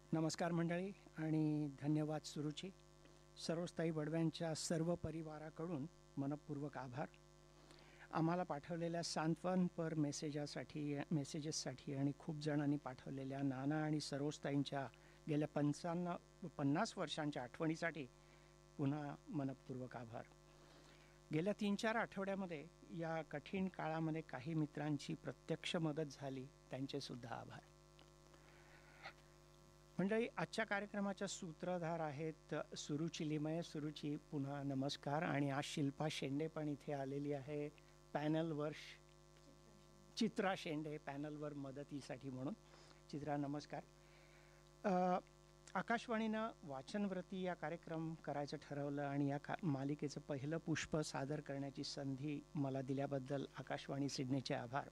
नमस्कार मंडळी आणि धन्यवाद सुरुची. सरोजताई बडव्यांच्या सर्व परिवाराकडून मनपूर्वक आभार. आम्हाला पाठवलेल्या सांत्वनपर मेसेजेससाठी आणि खूप जणांनी पाठवलेल्या नाना आणि सरोजताईंच्या गेल्या 50 वर्षांच्या आठवणीसाठी पुन्हा मनपूर्वक आभार. गेल्या 3-4 आठवड्यामध्ये या कठीण काळामध्ये काही मित्रांची प्रत्यक्ष मदत झाली, त्यांचेसुद्धा आभार. मंडळी, आजच्या कार्यक्रमाच्या सूत्रधार आहेत सुरुची लिमये. सुरुची, पुन्हा नमस्कार. आणि आज शिल्पा शेंडे पण इथे आलेली आहे पॅनलवर. चित्रा शेंडे पॅनलवर मदतीसाठी म्हणून. चित्रा, नमस्कार. आकाशवाणीनं वाचनव्रती या कार्यक्रम करायचं ठरवलं आणि या मालिकेचं पहिलं पुष्प सादर करण्याची संधी मला दिल्याबद्दल आकाशवाणी सिडनीचे आभार.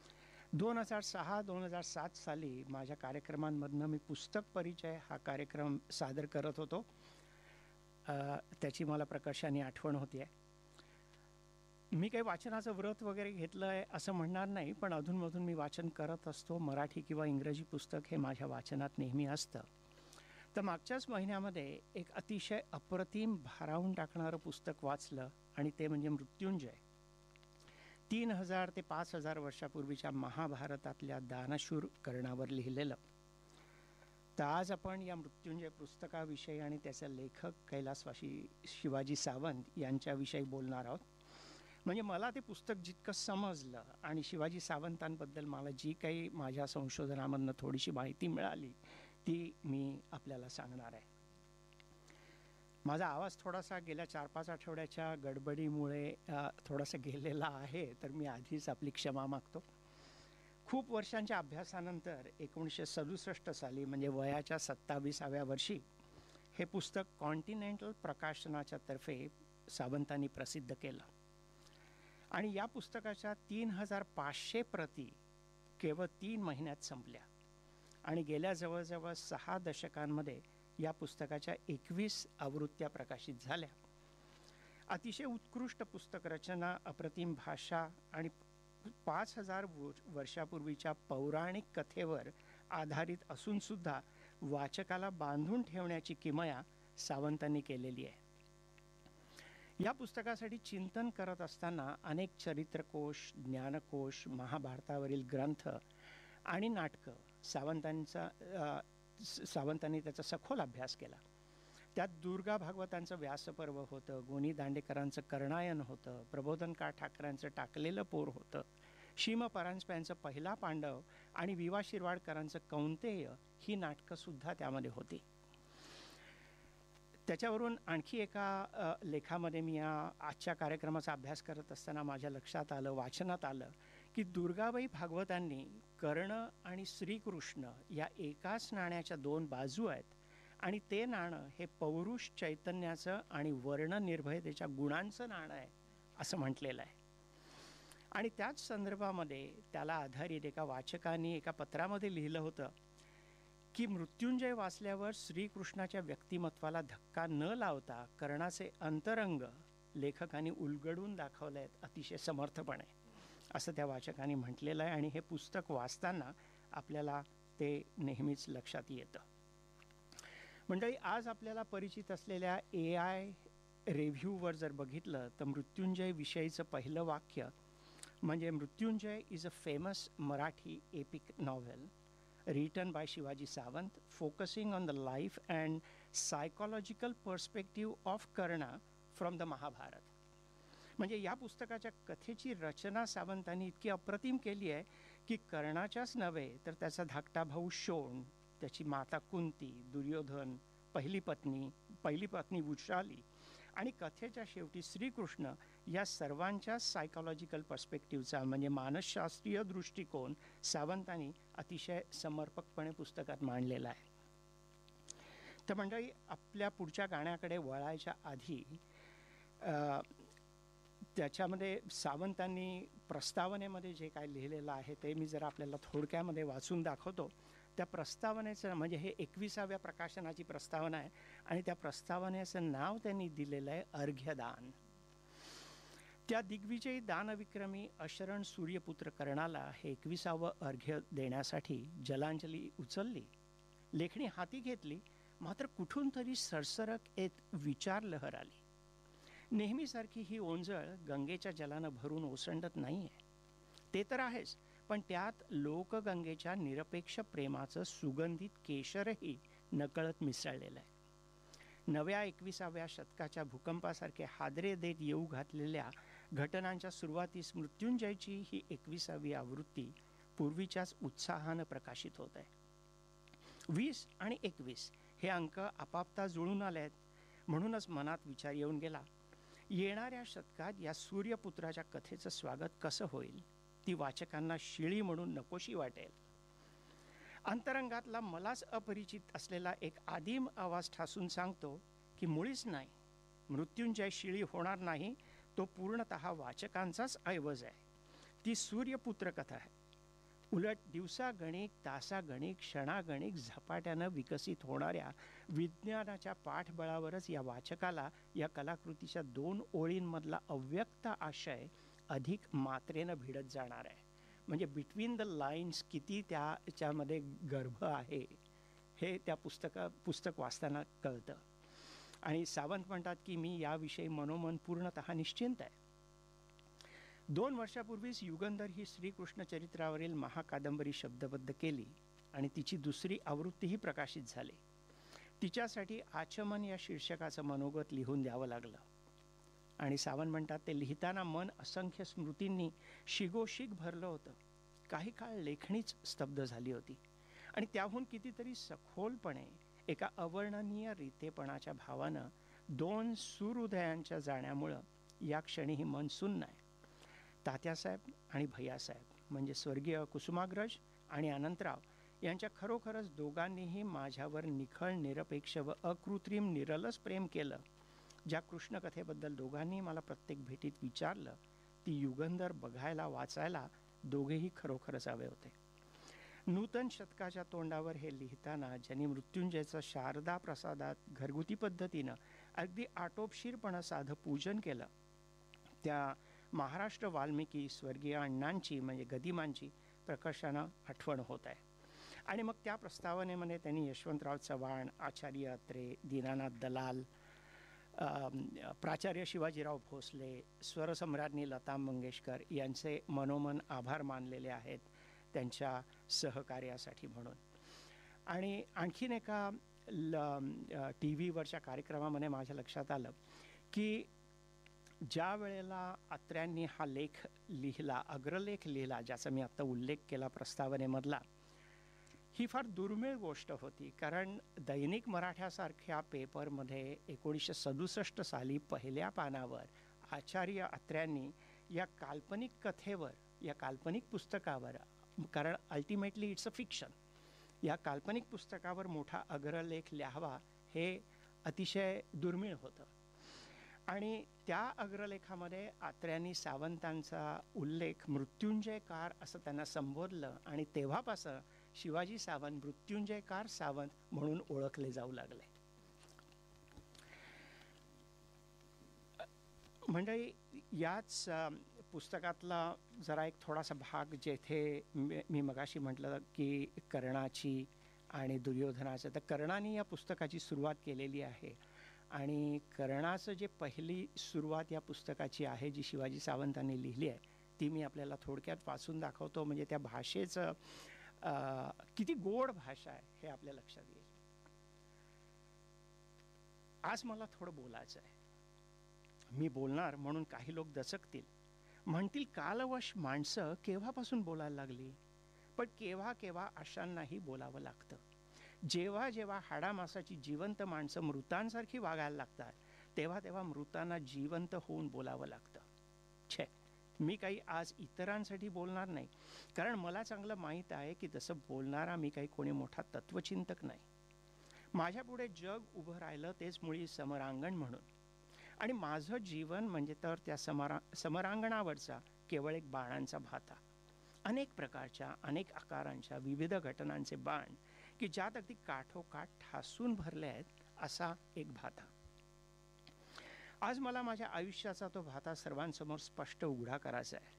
2006-2007 साली माझ्या कार्यक्रमांमधनं मी पुस्तक परिचय हा कार्यक्रम सादर करत होतो. त्याची मला प्रकर्षाने आठवण होती आहे. मी काही वाचनाचं व्रत वगैरे घेतलं आहे असं म्हणणार नाही, पण अधूनमधून मी वाचन करत असतो. मराठी किंवा इंग्रजी पुस्तक हे माझ्या वाचनात नेहमी असतं. तर मागच्याच महिन्यामध्ये एक अतिशय अप्रतिम भारावून टाकणारं पुस्तक वाचलं आणि ते म्हणजे मृत्युंजय. 3000 ते 5000 वर्षापूर्वीच्या महाभारतातल्या दानशूर कर्णावर लिहिलेलं. तर आज आपण या मृत्युंजय पुस्तकाविषयी आणि त्याचे लेखक कैलासवासी शिवाजी सावंत यांच्याविषयी बोलणार आहोत. म्हणजे मला ते पुस्तक जितकं समजलं आणि शिवाजी सावंतांबद्दल मला जी काही माझ्या संशोधनामधनं थोडीशी माहिती मिळाली ती मी आपल्याला सांगणार आहे. माझा आवाज थोडासा गेल्या 4-5 आठवड्याच्या गडबडीमुळे थोडासा गेलेला आहे, तर मी आधीच आपली क्षमा मागतो. खूप वर्षांच्या अभ्यासानंतर 1967 साली म्हणजे वयाच्या 27व्या वर्षी हे पुस्तक कॉन्टिनेंटल प्रकाशनाच्या तर्फे सावंतांनी प्रसिद्ध केलं. आणि या पुस्तकाच्या 3500 प्रती केवळ 3 महिन्यात संपल्या आणि गेल्या जवळजवळ 6 दशकांमध्ये या पुस्तकाच्या 21 आवृत्त्या प्रकाशित झाल्या. अतिशय उत्कृष्ट पुस्तक रचना, अप्रतिम भाषा आणि 5000 वर्षापूर्वीच्या पौराणिक कथेवर आधारित असूनसुद्धा वाचकाला बांधून ठेवण्याची किमया सावंतांनी केलेली आहे. या पुस्तकासाठी चिंतन करत असताना अनेक चरित्रकोश, ज्ञानकोश, महाभारतावरील ग्रंथ आणि नाटकं सावंतांनी त्याचा सखोल अभ्यास केला. त्यात दुर्गा भागवतांचं व्यासपर्व होतं, गोनी दांडेकरांचं कर्णायन होतं, प्रबोधनकार ठाकरांचं टाकलेलं पोर होतं, शिम परांजप्यांचं पहिला पांडव आणि विवा शिरवाडकरांचं कौंतेय ही नाटकंसुद्धा त्यामध्ये होती. त्याच्यावरून आणखी एका लेखामध्ये मी आजच्या कार्यक्रमाचा अभ्यास करत असताना माझ्या लक्षात आलं, वाचनात आलं की दुर्गाबाई भागवतांनी कर्ण आणि श्रीकृष्ण या एकाच नाण्याच्या 2 बाजू आहेत आणि ते नाणं हे पौरुष चैतन्याचं आणि वर्णनिर्भयतेच्या गुणांचं नाणं आहे असं म्हटलेलं आहे. आणि त्याच संदर्भामध्ये त्याला आधारित एका वाचकाने एका पत्रामध्ये लिहिलं होतं की मृत्युंजय वाचल्यावर श्रीकृष्णाच्या व्यक्तिमत्वाला धक्का न लावता कर्णाचे अंतरंग लेखकांनी उलगडून दाखवले आहेत अतिशय समर्थपणे, असं त्या वाचकाने म्हटलेलं आहे. आणि हे पुस्तक वाचताना आपल्याला ते नेहमीच लक्षात येतं. मंडळी, आज आपल्याला परिचित असलेल्या AI रिव्ह्यूवर जर बघितलं तर मृत्युंजय विषयीचं पहिलं वाक्य म्हणजे Mrityunjay is a famous Marathi epic novel written by Shivaji Savant, focusing on the life and psychological perspective of Karna from the Mahabharata. म्हणजे या पुस्तकाच्या कथेची रचना सावंतांनी इतकी अप्रतिम केली आहे की कर्णाच्याच नव्हे तर त्याचा धाकटा भाऊ शोण, त्याची माता कुंती, दुर्योधन, पहिली पत्नी वृषाली आणि कथेच्या शेवटी श्रीकृष्ण या सर्वांच्या सायकॉलॉजिकल पर्स्पेक्टिव्हचा म्हणजे मानसशास्त्रीय दृष्टिकोन सावंतांनी अतिशय समर्पकपणे पुस्तकात मांडलेला आहे. तर मंडळी, आपल्या पुढच्या गाण्याकडे वळायच्या आधी त्याच्यामध्ये सावंतांनी प्रस्तावनेमध्ये जे काय लिहिलेलं आहे ते मी जरा आपल्याला थोडक्यामध्ये वाचून दाखवतो. त्या प्रस्तावनेचं म्हणजे हे 21व्या प्रकाशनाची प्रस्तावना आहे आणि त्या प्रस्तावनेचं नाव त्यांनी दिलेलं आहे अर्घ्यदान. त्या दिग्विजयी दानविक्रमी अशरण सूर्यपुत्र कर्णाला हे 21वं अर्घ्य देण्यासाठी जलांजली उचलली लेखणी हाती घेतली, मात्र कुठून तरी सरसरक एक विचार लहर आली. नेहमीसारखी ही ओंजळ गंगेच्या जलानं भरून ओसंडत नाहीये. ते तर आहेच, पण त्यात लोकगंगेच्या निरपेक्ष प्रेमाचं सुगंधित केशरही नकळत मिसळलेलं आहे. नव्या 21व्या शतकाच्या भूकंपासारखे हादरे देत येऊ घातलेल्या घटनांच्या सुरुवातीस मृत्युंजयची ही 21वी आवृत्ती पूर्वीच्याच उत्साहानं प्रकाशित होत आहे. 20 आणि 21 हे अंक आपापता जुळून आले आहेत. म्हणूनच मनात विचार येऊन गेला, येणाऱ्या शतकात या सूर्यपुत्राच्या कथेचं स्वागत कसं होईल? ती वाचकांना शिळी म्हणून नकोशी वाटेल. अंतरंगातला मलाच अपरिचित असलेला एक आदिम आवाज ठासून सांगतो की मुळीच नाही, मृत्युंजय शिळी होणार नाही. तो पूर्णतः वाचकांचाच ऐवज आहे. ती सूर्यपुत्र कथा आहे. उलट दिवसागणिक, तासागणिक, क्षणागणिक झपाट्यानं विकसित होणाऱ्या विज्ञानाच्या पाठबळावरच या वाचकाला या कलाकृतीच्या 2 ओळींमधला अव्यक्त आशय अधिक मात्रेनं भिडत जाणार आहे. म्हणजे बिटवीन द लाईन्स किती त्याच्यामध्ये गर्भ आहे हे त्या पुस्तक वाचताना कळतं. आणि सावंत म्हणतात की मी याविषयी मनोमन पूर्णतः निश्चिंत आहे. 2 वर्षापूर्वीच युगंधर ही श्रीकृष्ण चरित्रावरील महाकादंबरी शब्दबद्ध केली आणि तिची दुसरी आवृत्तीही प्रकाशित झाली. तिच्यासाठी आचमन या शीर्षकाचं मनोगत लिहून द्यावं लागलं. आणि सावंत म्हणतात ते लिहिताना मन असंख्य स्मृतींनी शिगोशिग भरलं होतं. काही काळ लेखणीच स्तब्ध झाली होती आणि त्याहून कितीतरी सखोलपणे एका अवर्णनीय रीतेपणाच्या भावानं 2 सुहृदयांच्या जाण्यामुळं या क्षणीही मन सुन्न आहे. तात्यासाहेब आणि भैयासाहेब म्हणजे स्वर्गीय कुसुमाग्रज आणि अनंतराव यांच्या खरोखरच दोघांनीही माझ्यावर निखळ, निरपेक्ष व अकृत्रिम निरलस प्रेम केलं. ज्या कृष्णकथेबद्दल दोघांनी मला प्रत्येक भेटीत विचारलं, ती युगंधर बघायला, वाचायला दोघेही खरोखरच हवे होते. नूतन शतकाच्या तोंडावर हे लिहिताना ज्यांनी मृत्युंजयचं शारदा प्रसादात घरगुती पद्धतीनं अगदी आटोपशीरपणं साधं पूजन केलं, त्या महाराष्ट्र वाल्मिकी स्वर्गीय अण्णांची म्हणजे गदिमांची प्रकर्षानं आठवण होत आहे. आणि मग त्या प्रस्तावनेमध्ये त्यांनी यशवंतराव चव्हाण, आचार्य अत्रे, दीनानाथ दलाल, प्राचार्य शिवाजीराव भोसले, स्वरसम्राज्ञी लता मंगेशकर यांचे मनोमन आभार मानलेले आहेत त्यांच्या सहकार्यासाठी म्हणून. आणि आणखीन एका टी व्हीवरच्या कार्यक्रमामध्ये माझ्या लक्षात आलं की ज्या वेळेला अत्र्यांनी हा लेख लिहिला, अग्रलेख लिहिला, ज्याचा मी आत्ता उल्लेख केला प्रस्तावनेमधला, ही फार दुर्मिळ गोष्ट होती. कारण दैनिक मराठ्यासारख्या पेपरमध्ये 1967 साली पहिल्या पानावर आचार्य अत्र्यांनी या काल्पनिक कथेवर, या काल्पनिक पुस्तकावर, कारण अल्टिमेटली इट्स अ फिक्शन, या काल्पनिक पुस्तकावर मोठा अग्रलेख लिहावा हे अतिशय दुर्मिळ होतं. आणि त्या अग्रलेखामध्ये आत्र्यांनी सावंतांचा उल्लेख मृत्युंजयकार असं त्यांना संबोधलं आणि तेव्हापासून शिवाजी सावंत मृत्युंजयकार सावंत म्हणून ओळखले जाऊ लागले. म्हणजे याच पुस्तकातला जरा एक थोडासा भाग जेथे मी मगाशी म्हटलं की कर्णाची आणि दुर्योधनाचं, तर कर्णाने या पुस्तकाची सुरुवात केलेली आहे. आणि कर्णाचं जे पहिली सुरुवात या पुस्तकाची आहे जी शिवाजी सावंतांनी लिहिली आहे, ती मी आपल्याला थोडक्यात वाचून दाखवतो. म्हणजे त्या भाषेचं किती गोड भाषा आहे हे आपल्या लक्षात येईल. आज मला थोडं बोलायचं आहे. मी बोलणार म्हणून काही लोक दचकतील, म्हणतील कालवश माणसं केव्हापासून बोलायला लागली. पण केव्हा केव्हा अशांनाही बोलावं लागतं. जेव्हा जेव्हा हाडामासाची जिवंत माणसं मृतांसारखी वागायला लागतात, तेव्हा तेव्हा मृतांना जिवंत होऊन बोलावं लागतं. छे, मी काही आज इतरांसाठी बोलणार नाही, कारण मला चांगलं माहीत आहे की तसं बोलणारा मी काही कोणी मोठा तत्वचिंतक नाही. माझ्यापुढे जग उभं राहिलं तेच मुळी समरांगण म्हणून, आणि माझं जीवन म्हणजे तर त्या समरांगणावरचा केवळ एक बाणांचा भाता. अनेक प्रकारच्या, अनेक आकारांच्या विविध घटनांचे बाण की ज्यात अगदी काठोकाठ ठासून भरले आहेत असा एक भाता. आज मला माझ्या आयुष्याचा तो भाता सर्वांसमोर स्पष्ट उघडा करायचा आहे.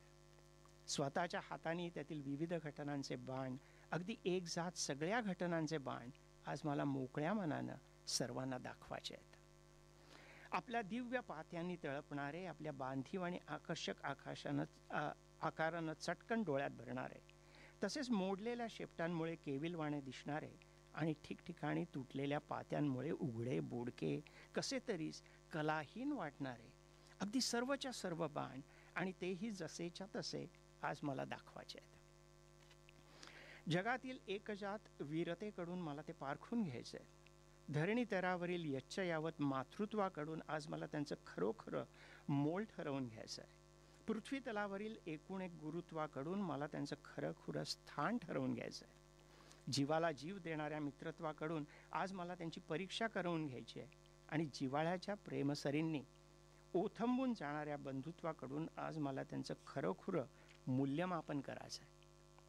स्वतःच्या हाताने त्यातील विविध घटनांचे बाण, अगदी एक जात सगळ्या घटनांचे बाण आज मला मोकळ्या मनानं सर्वांना दाखवायचे आहेत. आपल्या दिव्य पात्यांनी तळपणारे, आपल्या बांधीव आणि आकर्षक आकारानं चटकन डोळ्यात भरणारे, तसेच मोडलेल्या शेपटांमुळे केविलवाणे दिसणारे आणि ठिकठिकाणी तुटलेल्या पात्यांमुळे उघडे बोडके कसे तरीच कलाहीन वाटणारे अगदी सर्वच्या सर्व बाण, आणि तेही जसेच्या तसे आज मला दाखवायचे आहेत. जगातील एकजात वीरतेकडून मला ते पारखून घ्यायचे आहे. धरणी तरावरील यच्चयावत मातृत्वाकडून आज मला त्यांचं खरोखरं मोल ठरवून घ्यायचं आहे. पृथ्वी तलावरील एकूण एक गुरुत्वाकडून मला त्यांचं खरंखुरं स्थान ठरवून घ्यायचं आहे. जीवाला जीव देणाऱ्या मित्रत्वाकडून आज मला त्यांची परीक्षा करवून घ्यायची आहे. आणि जिव्हाळ्याच्या प्रेमसरींनी ओथंबून जाणाऱ्या बंधुत्वाकडून आज मला त्यांचं खरोखरं मूल्यमापन करायचं आहे.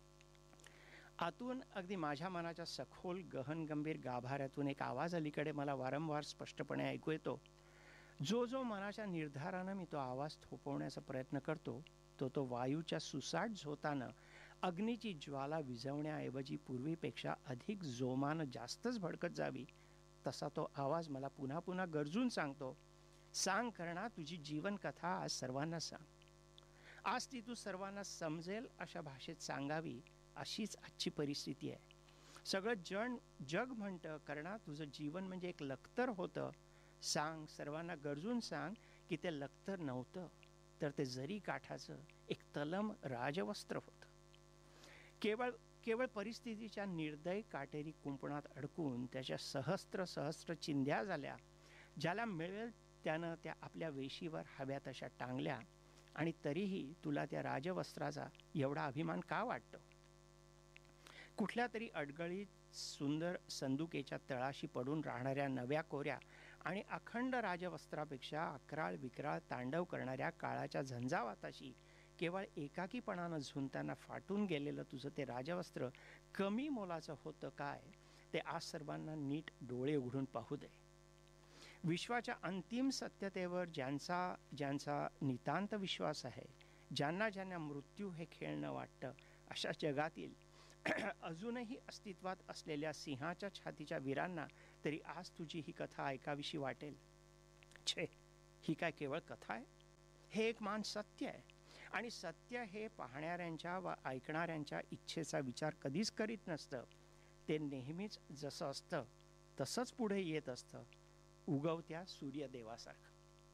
आतून अगदी माझ्या मनाच्या सखोल गहन गंभीर गाभाऱ्यातून एक आवाज अलीकडे मला वारंवार स्पष्टपणे ऐकू येतो. जो मनाच्या निर्धारानं मी तो आवाज थोपवण्याचा प्रयत्न करतो, तो वायूच्या सुसाट झोतानं अग्नीची ज्वाला विझवण्याऐवजी पूर्वीपेक्षा अधिक जोमानं जास्तच भडकत जावी, तसा तो आवाज मला पुन्हा पुन्हा गरजून सांगतो, सांग कर्णा, तुझी जीवनकथा आज सर्वांना सांग. आज ती तू सर्वांना समजेल अशा भाषेत सांगावी, अशीच आजची परिस्थिती आहे. सगळं जग म्हणतं, कर्णा तुझं जीवन म्हणजे एक लखतर होतं. सांग, सर्वांना गरजून सांग की ते लखतर नव्हतं, तर ते जरी काठाचं एक तलम राजवस्त्र होतं. केवळ परिस्थितीच्या निर्दय काटेरी कुंपणात अडकून त्याच्या सहस्त्र चिंध्या झाल्या. ज्याला मिळेल त्यानं त्या आपल्या वेशीवर हव्या तशा टांगल्या, आणि तरीही तुला त्या राजवस्त्राचा एवढा अभिमान का वाटतो? कुठल्या तरी अडगळीत सुंदर संदुकेच्या तळाशी पडून राहणाऱ्या नव्या कोऱ्या आणि अखंड राजवस्त्रापेक्षा अकराळ विक्राळ तांडव करणाऱ्या काळाच्या झंझावाताशी केवळ एकाकीपणानं झुंजताना फाटून गेलेलं तुझं ते राजवस्त्र कमी मोलाचं होतं काय, ते आज सर्वांना नीट डोळे उघडून पाहू दे. विश्वाच्या अंतिम सत्यतेवर ज्यांचा नितांत विश्वास आहे, ज्यांना मृत्यू हे खेळणं वाटतं, अशा जगातील अजूनही अस्तित्वात असलेल्या सिंहाच्या छातीच्या वीरांना तरी आज तुझी ही कथा ऐकावीशी वाटेल. छे, ही काय केवळ कथा आहे? हे एक मान सत्य आहे. आणि सत्य हे पाहणाऱ्यांच्या व ऐकणाऱ्यांच्या इच्छेचा विचार कधीच करीत नसतं. ते नेहमीच जसं असतं तसंच पुढे येत असतं, उगवत्या सूर्यदेवासारखं.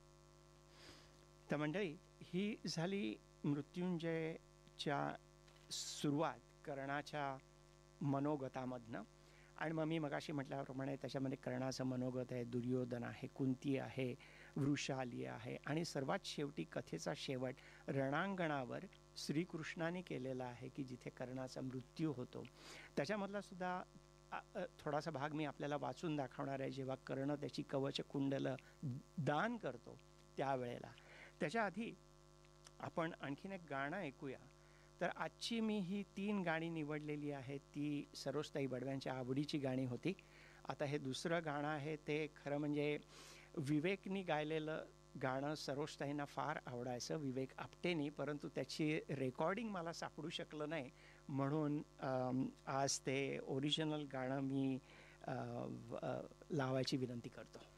तर मंडळी, ही झाली मृत्युंजयच्या सुरुवात कर्णाच्या मनोगतामधनं. आणि मग मी मगाशी म्हटल्याप्रमाणे त्याच्यामध्ये कर्णाचं मनोगत आहे, दुर्योधन आहे, कुंती आहे, वृषाली आहे, आणि सर्वात शेवटी कथेचा शेवट रणांगणावर श्रीकृष्णाने केलेला आहे की जिथे कर्णाचा मृत्यू होतो. त्याच्यामधला सुद्धा थोडासा भाग मी आपल्याला वाचून दाखवणार आहे. जेव्हा कर्ण त्याची कवच कुंडलं दान करतो त्यावेळेला. त्याच्या आधी आपण आणखीन एक गाणं ऐकूया. तर आजची मी ही 3 गाणी निवडलेली आहेत, ती सरोजताई बडव्यांच्या आवडीची गाणी होती. आता हे दुसरं गाणं आहे, ते खरं म्हणजे विवेकनी गायलेलं गाणं सरोजताईंना फार आवडायचं, विवेक आपटेनी, परंतु त्याची रेकॉर्डिंग मला सापडू शकलं नाही, म्हणून आज ते ओरिजिनल गाणं मी लावायची विनंती करतो.